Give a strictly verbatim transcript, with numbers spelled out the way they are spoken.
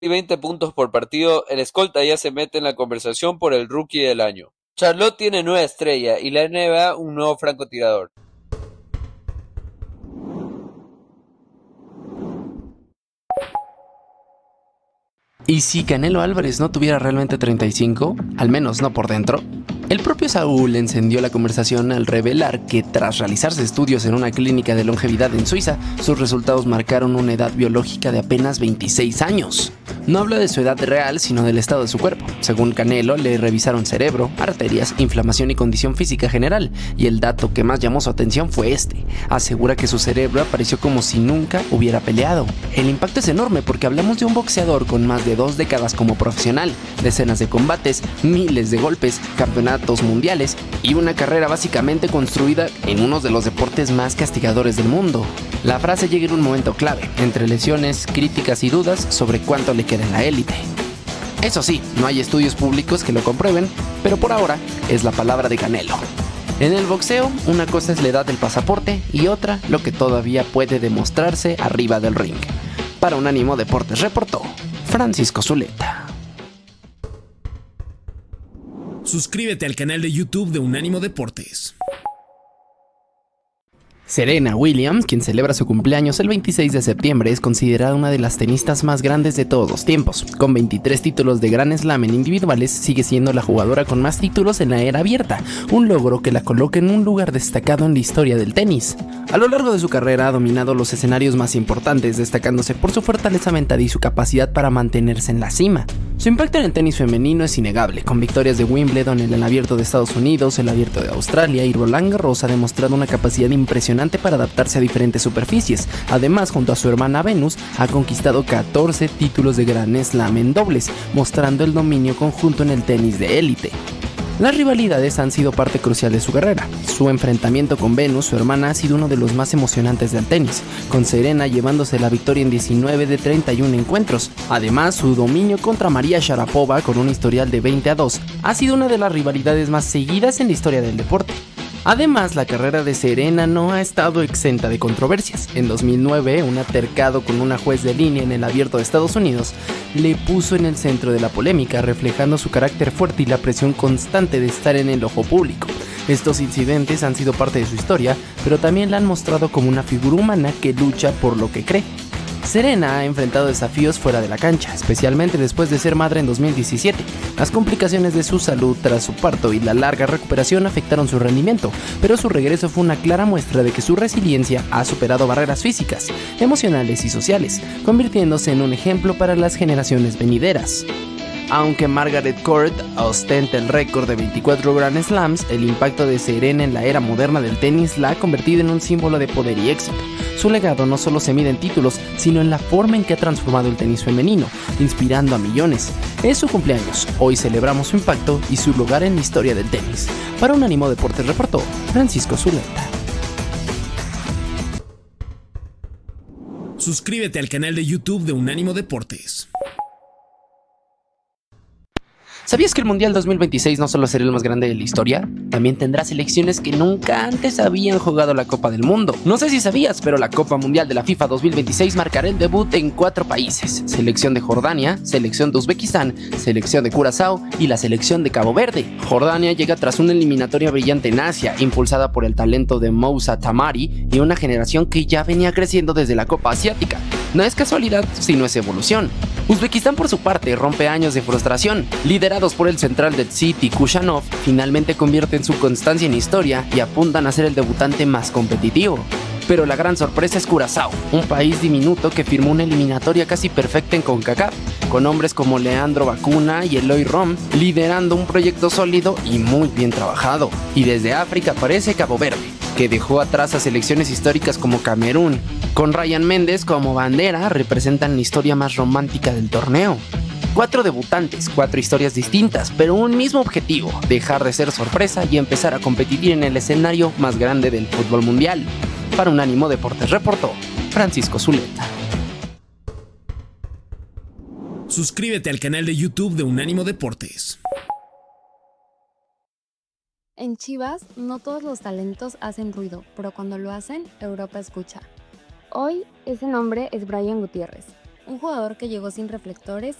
y veinte puntos por partido, el escolta ya se mete en la conversación por el Rookie del Año. Charlotte tiene nueva estrella y la N B A un nuevo francotirador. ¿Y si Canelo Álvarez no tuviera realmente treinta y cinco? Al menos no por dentro. El propio Saúl encendió la conversación al revelar que tras realizarse estudios en una clínica de longevidad en Suiza, sus resultados marcaron una edad biológica de apenas veintiséis años. No habla de su edad real, sino del estado de su cuerpo. Según Canelo, le revisaron cerebro, arterias, inflamación y condición física general, y el dato que más llamó su atención fue este. Asegura que su cerebro apareció como si nunca hubiera peleado. El impacto es enorme porque hablamos de un boxeador con más de dos décadas como profesional, decenas de combates, miles de golpes, campeonatos mundiales y una carrera básicamente construida en uno de los deportes más castigadores del mundo. La frase llega en un momento clave, entre lesiones, críticas y dudas sobre cuánto le queda en la élite. Eso sí, no hay estudios públicos que lo comprueben, pero por ahora es la palabra de Canelo. En el boxeo, una cosa es la edad del pasaporte y otra lo que todavía puede demostrarse arriba del ring. Para Unánimo Deportes reportó Francisco Zuleta. Suscríbete al canal de YouTube de Unánimo Deportes. Serena Williams, quien celebra su cumpleaños el veintiséis de septiembre, es considerada una de las tenistas más grandes de todos los tiempos. Con veintitrés títulos de Grand Slam en individuales, sigue siendo la jugadora con más títulos en la era abierta, un logro que la coloca en un lugar destacado en la historia del tenis. A lo largo de su carrera ha dominado los escenarios más importantes, destacándose por su fortaleza mental y su capacidad para mantenerse en la cima. Su impacto en el tenis femenino es innegable, con victorias de Wimbledon en el Abierto de Estados Unidos, el Abierto de Australia y Roland Garros ha demostrado una capacidad impresionante para adaptarse a diferentes superficies. Además, junto a su hermana Venus, ha conquistado catorce títulos de Grand Slam en dobles, mostrando el dominio conjunto en el tenis de élite. Las rivalidades han sido parte crucial de su carrera. Su enfrentamiento con Venus, su hermana, ha sido uno de los más emocionantes del tenis, con Serena llevándose la victoria en diecinueve de treinta y uno encuentros. Además, su dominio contra María Sharapova, con un historial de veinte a dos, ha sido una de las rivalidades más seguidas en la historia del deporte. Además, la carrera de Serena no ha estado exenta de controversias. En dos mil nueve, un altercado con una juez de línea en el Abierto de Estados Unidos le puso en el centro de la polémica, reflejando su carácter fuerte y la presión constante de estar en el ojo público. Estos incidentes han sido parte de su historia, pero también la han mostrado como una figura humana que lucha por lo que cree. Serena ha enfrentado desafíos fuera de la cancha, especialmente después de ser madre en dos mil diecisiete. Las complicaciones de su salud tras su parto y la larga recuperación afectaron su rendimiento, pero su regreso fue una clara muestra de que su resiliencia ha superado barreras físicas, emocionales y sociales, convirtiéndose en un ejemplo para las generaciones venideras. Aunque Margaret Court ostenta el récord de veinticuatro Grand Slams, el impacto de Serena en la era moderna del tenis la ha convertido en un símbolo de poder y éxito. Su legado no solo se mide en títulos, sino en la forma en que ha transformado el tenis femenino, inspirando a millones. Es su cumpleaños, hoy celebramos su impacto y su lugar en la historia del tenis. Para Unánimo Deportes reportó Francisco Zuleta. Suscríbete al canal de YouTube de Unánimo Deportes. ¿Sabías que el Mundial dos mil veintiséis no solo será el más grande de la historia? También tendrá selecciones que nunca antes habían jugado la Copa del Mundo. No sé si sabías, pero la Copa Mundial de la FIFA dos mil veintiséis marcará el debut en cuatro países: selección de Jordania, selección de Uzbekistán, selección de Curazao y la selección de Cabo Verde. Jordania llega tras una eliminatoria brillante en Asia, impulsada por el talento de Moussa Tamari y una generación que ya venía creciendo desde la Copa Asiática. No es casualidad, sino es evolución. Uzbekistán, por su parte, rompe años de frustración. Liderados por el central del City, Kushanov, finalmente convierten su constancia en historia y apuntan a ser el debutante más competitivo. Pero la gran sorpresa es Curazao, un país diminuto que firmó una eliminatoria casi perfecta en CONCACAF, con hombres como Leandro Bacuna y Eloy Rom liderando un proyecto sólido y muy bien trabajado. Y desde África aparece Cabo Verde, que dejó atrás a selecciones históricas como Camerún. Con Ryan Méndez como bandera, representan la historia más romántica del torneo. Cuatro debutantes, cuatro historias distintas, pero un mismo objetivo: dejar de ser sorpresa y empezar a competir en el escenario más grande del fútbol mundial. Para Unánimo Deportes reportó Francisco Zuleta. Suscríbete al canal de YouTube de Unánimo Deportes. En Chivas, no todos los talentos hacen ruido, pero cuando lo hacen, Europa escucha. Hoy, ese nombre es Brian Gutiérrez. Un jugador que llegó sin reflectores